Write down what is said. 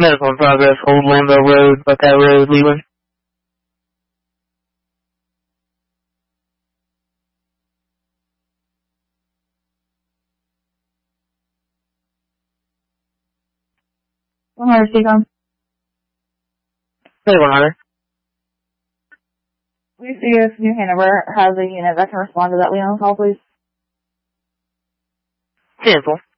Medical in progress, Old Lambeau Road, Buckeye Road, Leland. Speak on. Hey, 100. We see if New Hanover has a unit that can respond to that Leon call, please. 10-4.